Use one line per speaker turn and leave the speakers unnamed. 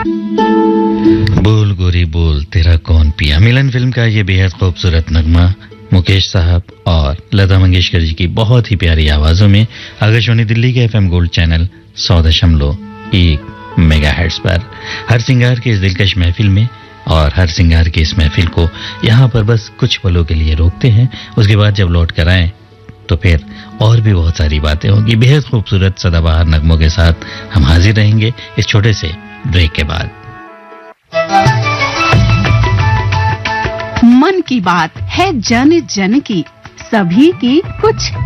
बोल गोरी बोल तेरा कौन पिया, मिलन फिल्म का ये बेहद खूबसूरत नगमा मुकेश साहब और लता मंगेशकर जी की बहुत ही प्यारी आवाजों में आकाशवाणी दिल्ली के एफएम गोल्ड चैनल 100.1 मेगाहर्ट्ज पर हर सिंगार के इस दिलकश महफिल में, और हर सिंगार की इस महफिल को यहाँ पर बस कुछ पलों के लिए रोकते हैं। उसके बाद जब लौट कर आए तो फिर और भी बहुत सारी बातें होंगी। बेहद खूबसूरत सदाबहार नगमों के साथ हम हाजिर रहेंगे इस छोटे से ब्रेक के बाद।
मन की बात है जन जन की, सभी की कुछ